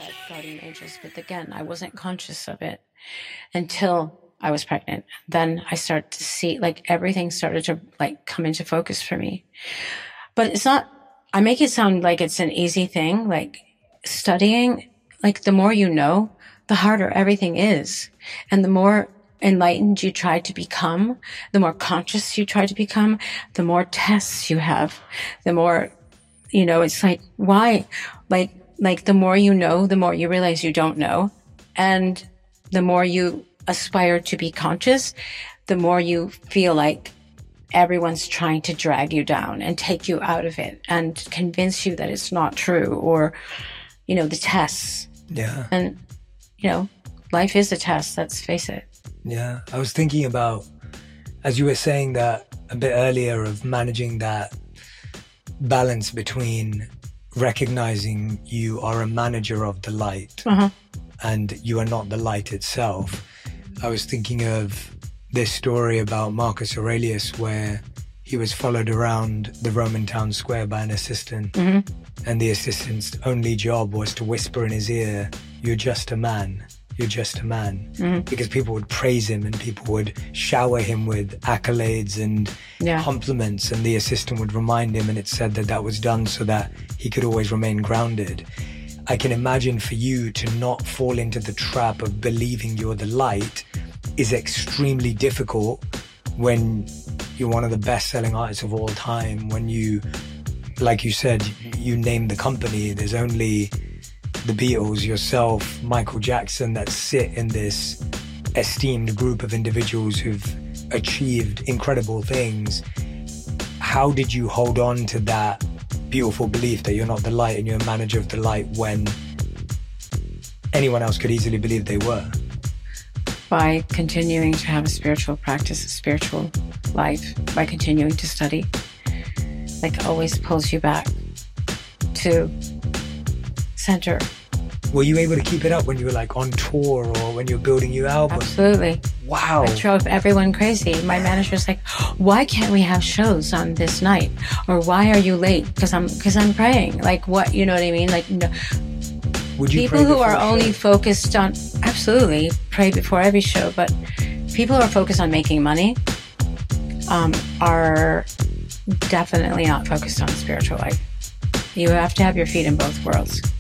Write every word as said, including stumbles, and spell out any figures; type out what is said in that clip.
had guardian angels, but again, I wasn't conscious of it until I was pregnant. Then I started to see, like, everything started to like come into focus for me. But it's not, I make it sound like it's an easy thing. Like studying, like the more you know, the harder everything is. And the more enlightened you try to become, the more conscious you try to become, the more tests you have, the more, you know, it's like, why? Like, like the more you know, the more you realize you don't know. And the more you aspire to be conscious, the more you feel like everyone's trying to drag you down and take you out of it and convince you that it's not true, or, you know, the tests. Yeah. And, you know, life is a test, let's face it. Yeah. I was thinking about, as you were saying that a bit earlier, of managing that balance between recognizing you are a manager of the light uh-huh. and you are not the light itself. I was thinking of this story about Marcus Aurelius, where he was followed around the Roman town square by an assistant, mm-hmm. and the assistant's only job was to whisper in his ear, "You're just a man. You're just a man." Mm-hmm. Because people would praise him and people would shower him with accolades and yeah. compliments, and the assistant would remind him, and it said that that was done so that he could always remain grounded. I can imagine for you to not fall into the trap of believing you're the light is extremely difficult when you're one of the best-selling artists of all time. When you, like you said, you name the company, there's only the Beatles, yourself, Michael Jackson, that sit in this esteemed group of individuals who've achieved incredible things. How did you hold on to that beautiful belief that you're not the light and you're a manager of the light when anyone else could easily believe they were? By continuing to have a spiritual practice, a spiritual life, by continuing to study. Like, always pulls you back to center. Were you able to keep it up when you were like on tour or when you were building your album? Absolutely. Wow. I drove everyone crazy. My manager's like, "Why can't we have shows on this night?" Or, "Why are you late?" Because I'm because I'm praying. Like, what, you know what I mean? Like, no. Would you People pray who are before a only show? focused on, absolutely, pray before every show, but people who are focused on making money um, are definitely not focused on spiritual life. You have to have your feet in both worlds.